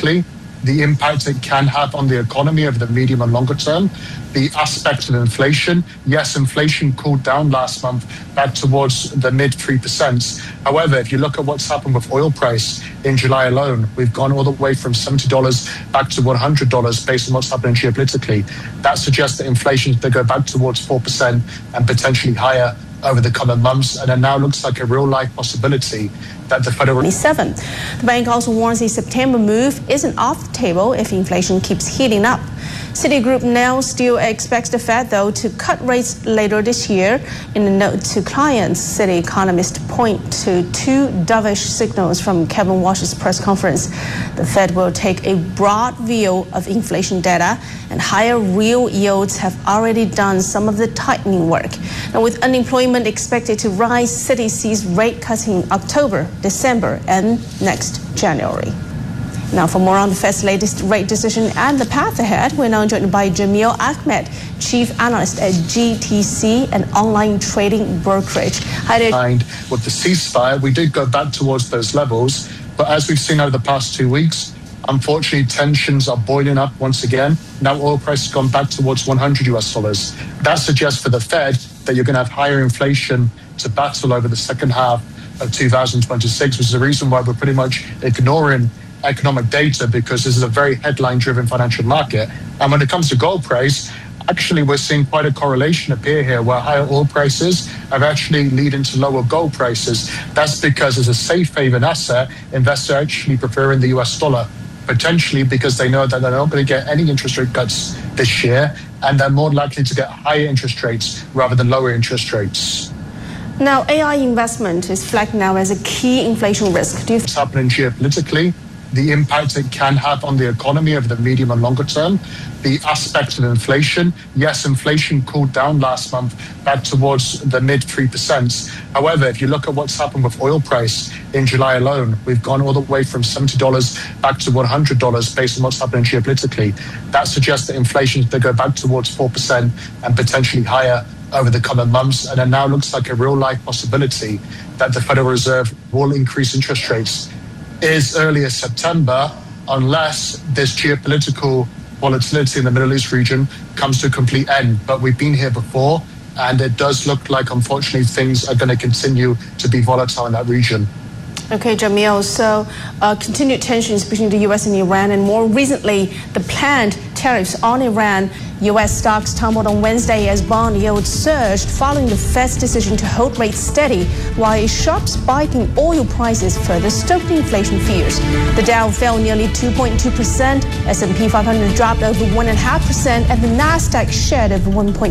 geopolitically, the impact it can have on the economy over the medium and longer term, the aspects of inflation. Yes, inflation cooled down last month back towards the mid 3%. However, if you look at what's happened with oil price in July alone, we've gone all the way from $70 back to $100 based on what's happening geopolitically. That suggests that inflation is going to go back towards 4% and potentially higher over the coming months, and it now looks like a real-life possibility that the Federal... The bank also warns a September move isn't off the table if inflation keeps heating up. Citigroup now still expects the Fed, though, to cut rates later this year. In a note to clients, Citi economists point to two dovish signals from Kevin Walsh's press conference. The Fed will take a broad view of inflation data, and higher real yields have already done some of the tightening work. Now, with unemployment expected to rise, Citi sees rate cuts in October, December, and next January. Now, for more on the Fed's latest rate decision and the path ahead, we're now joined by Jamil Ahmed, Chief Analyst at GTC, an online trading brokerage. Hi there. With the ceasefire, we did go back towards those levels, but as we've seen over the past 2 weeks, unfortunately, tensions are boiling up once again. Now oil price has gone back towards $100. That suggests for the Fed that you're going to have higher inflation to battle over the second half of 2026, which is the reason why we're pretty much ignoring economic data, because this is a very headline-driven financial market. And when it comes to gold price, actually we're seeing quite a correlation appear here where higher oil prices are actually leading to lower gold prices. That's because as a safe haven asset, investors are actually preferring the US dollar, potentially because they know that they're not going to get any interest rate cuts this year, and they're more likely to get higher interest rates rather than lower interest rates. Now, AI investment is flagged now as a key inflation risk. What's happening geopolitically, the impact it can have on the economy over the medium and longer term, the aspects of inflation. Yes, inflation cooled down last month back towards the mid 3%. However, if you look at what's happened with oil price in July alone, we've gone all the way from $70 back to $100 based on what's happening geopolitically. That suggests that inflation is going to go back towards 4% and potentially higher over the coming months, and it now looks like a real-life possibility that the Federal Reserve will increase interest rates as early as September, unless this geopolitical volatility in the Middle East region comes to a complete end. But we've been here before, and it does look like, unfortunately, things are going to continue to be volatile in that region. Okay, Jamil, so continued tensions between the U.S. and Iran, and more recently, the planned tariffs on Iran. U.S. stocks tumbled on Wednesday as bond yields surged following the Fed's decision to hold rates steady, while a sharp spike in oil prices further stoked inflation fears. The Dow fell nearly 2.2%, S&P 500 dropped over 1.5%, and the Nasdaq shed over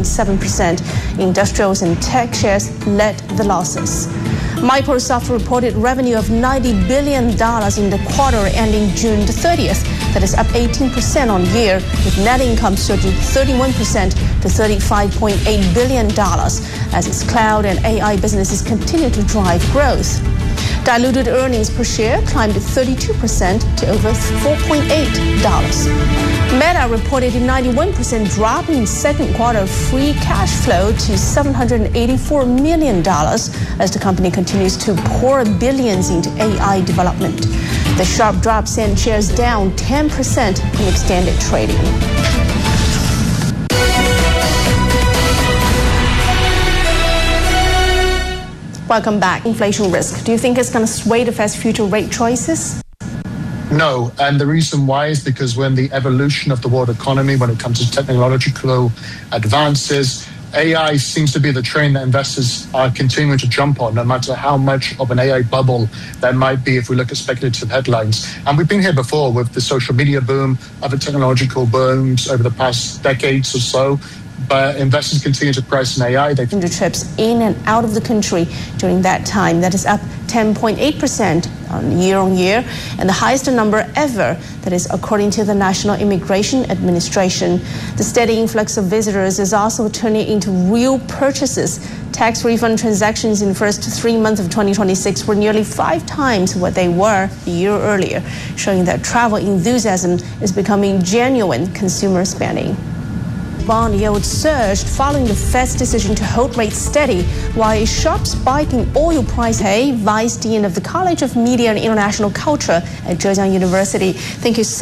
1.7%. Industrials and tech shares led the losses. Microsoft reported revenue of $90 billion in the quarter ending June the 30th. That is up 18% on year, with net income surging 31% to $35.8 billion as its cloud and AI businesses continue to drive growth. Diluted earnings per share climbed 32% to over $4.8. Meta reported a 91% drop in second quarter free cash flow to $784 million as the company continues to pour billions into AI development. The sharp drop sent shares down 10% in extended trading. Welcome back. Inflation risk. Do you think it's going to sway the Fed's future rate choices? No, and the reason why is because when the evolution of the world economy, when it comes to technological advances, AI seems to be the train that investors are continuing to jump on, no matter how much of an AI bubble there might be if we look at speculative headlines. And we've been here before with the social media boom, other technological booms over the past decades or so. But investors continue to price in AI. Trips in and out of the country during that time. That is up 10.8% year on year, and the highest number ever. That is according to the National Immigration Administration. The steady influx of visitors is also turning into real purchases. Tax refund transactions in the first 3 months of 2026 were nearly 5 times what they were a year earlier, showing that travel enthusiasm is becoming genuine consumer spending. Bond yields surged following the Fed's decision to hold rates steady, while a sharp spike in oil prices. Hey, Vice Dean of the College of Media and International Culture at Zhejiang University. Thank you so